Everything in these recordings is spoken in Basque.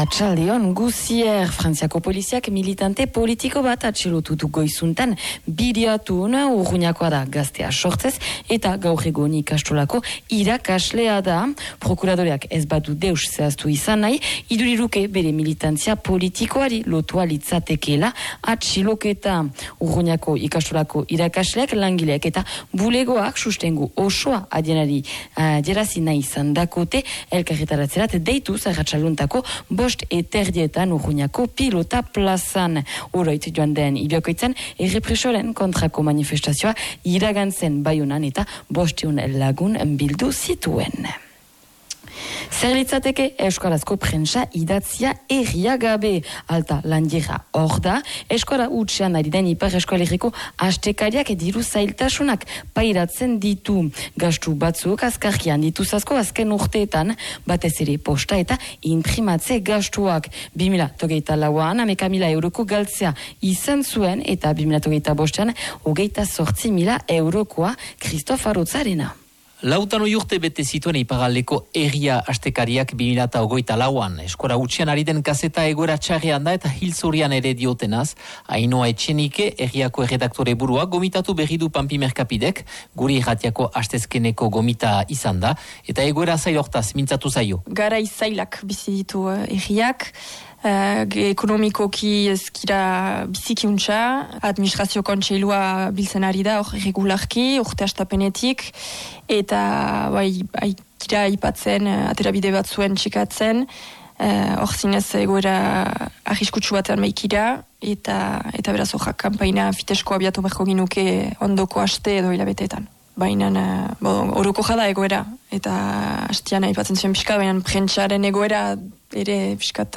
Atxaldion, Guzier, Frantziako poliziak militante politiko bat atxilotu du goizuntan biriatun, urruñakoa da gaztea sortzez, eta gaur egun ikastolako irakaslea da. Prokuradoreak ez badu deus zehaztu izan nahi, iduriruke bere militantzia politikoari lotua litzatekeela atxiloketa. Urruñako ikastolako irakasleak, langileak eta bulegoak sustengu osoa adienari jerazi nahi izan dakote, elkarretaratzerat deitu zarratxaluntako bost eterdietan urruñako pilota plazan. Oroit joan den iliokoitzen errepresoren kontrako manifestazioa iragantzen Baionan eta 500 lagun bildu zituen. Zer litzateke euskarazko prentsa idatzia erriagabe. Alta landiera hor da, eskora utxean ari den Ipar Eskoalerriko astekariak diru zailtasunak pairatzen ditu. Gastu batzuk azkarkian dituzazko azken urteetan, batez ere posta eta imprimatze gastuak. 2008an 11.000 euroko galtzea izan zuen eta 2008an 28.000 eurokoa Kristof Arotzarena. Lautan urte bete zituen Iparraldeko erria astekariak 2024an. Eskora utxean ari den kaseta egoera txarrean da eta hilzorian ere diotenaz. Ainhoa Etxenike, erriako erredaktore burua, gomitatu berri du Pampi Merkapidek, guri erratiako astezkeneko gomita izan da, eta egoera zail hortaz, mintzatu zaio. Garai zailak bizi ditu erriak, ekonomikoki ezkira bizikiuntza, administrazio kontseilua biltzen ari da, hor regularki, urte astapenetik, eta kira ipatzen, aterabide bat zuen txekatzen, hor zinez egoera arriskutsu batean maikira, eta beraz horrak kampaina fitesko abiatu berko ginuke ondoko aste edo hilabeteetan. Baina oroko jada egoera, eta hastian aipatzen zuen pixka, baina prentsaren egoera ere pixkat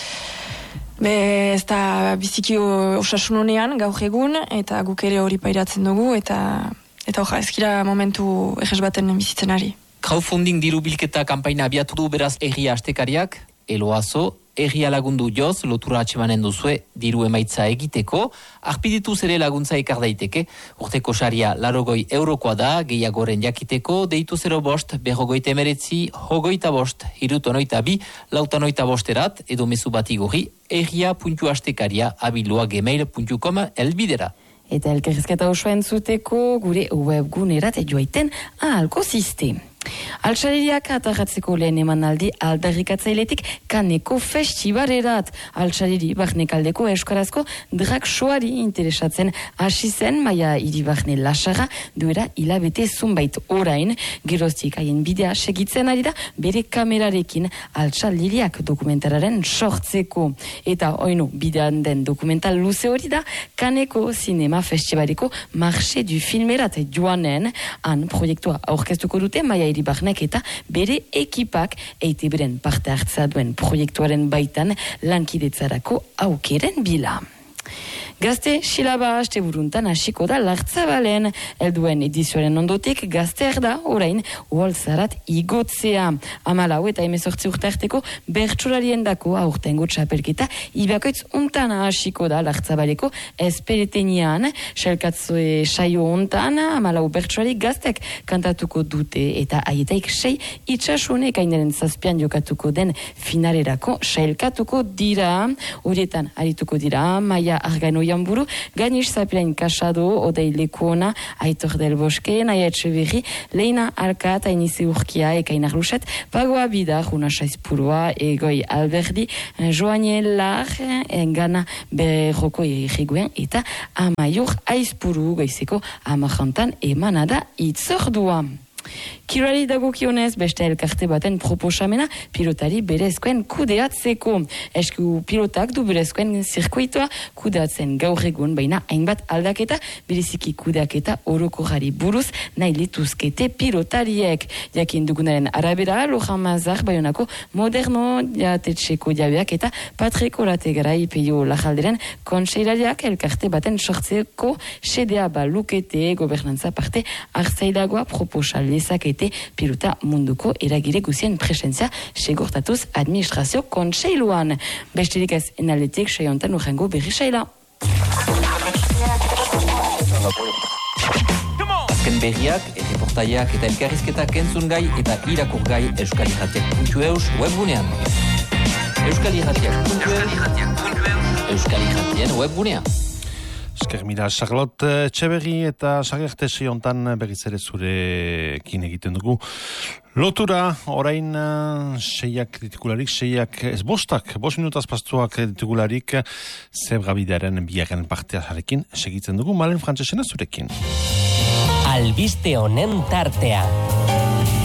ez da biziki osasunonean gaur egun, eta guk ere hori pairatzen dugu, eta ezkira momentu errez baten bizitzen ari. Crowdfunding diru bilketa kanpaina abiatu du beraz erria astekariak, eloazo, erria lagundu joz, lotura atxemanen duzue diru emaitza egiteko, arpidituz ere laguntza ekar daiteke, urteko saria 80 eurokoa da, gehiagoren jakiteko, deitu 0 berrogoita emeretzi, hogoita bost, hirutonoita bi, lautanoita bosterat, edo mezu bat igorri, erria.astekaria@gmail.com elbidera. Eta elkarrizketa osoa entzuteko gure webgunerat joaiten ahalko ziste. Altxaleriak atarratzeko lehen emanaldi aldarrikatzailetik Kaneko festibarerat. Altxaleri barnekaldeko euskarazko drag showari interesatzen hasi zen Maia Iribarne Lasarra duera hilabete zunbait orain. Geroztik haien bidea segitzen ari da bere kamerarekin altxaleriak dokumentararen sortzeko. Eta oinu bidean den dokumental luze hori da Kaneko Zinema Festivaleko Marché du Filmerat joanen. Han proiektua aurkeztuko dute Maia Iribarnek eta bere ekipak EITB-ren parte hartzea duen proiektuaren baitan lankidetzarako aukeren bila. Gazte silaba haste buruntan hasiko da Lartzabalen. Helduen edizioaren ondotik gazteak da orain uholtzarat igotzea. 14 eta 18 urte arteko bertsolarien dako aurtengo txapelketa ibakoitz untan hasiko da Lartzabaleko esperetenian. Selkatzue saio ontan 14 bertsolari gaztek kantatuko dute eta aietaik 6 itxasunek ainaren zazpian jokatuko den finalerako sailkatuko dira. Horietan arituko dira Maia Argano Jamburu, Ganish Zapirain Kasado, Odei Lekuona, Aitor del Bosque, Naia Etxeberri, Leina Alkat, Ainize Urkia, Ekainar Luxet, Pagoa Bidar, Una Saizpurua, Egoi Alberdi, Joanie Lar, Engana Berroko Iriguen, eta Amaiur Aizpuru, Goizeko Amajantan, Emanada Itzordua. Kirari dagokionez beste elkarte baten proposamena pilotari berezkoen kudeatzeko. Esku pilotak du berezkoen zirkuitoa kudeatzen gaur egun, baina hainbat aldaketa bereziki kudeaketa orokorrari buruz nahi lituzkete pilotariek. Jakin dugunaren arabera, Lojan Mazar Baionako Moderno jatetxeko jabeak eta Patriko Lategarai Peio Lajalderen kontseilariak elkarte baten sortzeko sedea balukete gobernantza parte hartzailagoa proposal lezakete pilota munduko eragile guzien presentzia segurtatuz administrazio kontseiluan. Besterik ez enaletik saiontan urrengo berri saila. Azken berriak, erreportaiak eta elkarrizketak entzun gai eta irakur gai euskal irratiak.eus webgunean. Euskal Irratiak webgunea. Esker mira, Charlotte Etxeberri eta Sagertesi hontan berriz ere zurekin egiten dugu. Lotura, orain seiak ditugularik, bostak, 5 minutaz pastuak ditugularik, Zebrabidearen biaren partearekin segitzen dugu, Malen Frantzesena zurekin. Albiste honen tartea.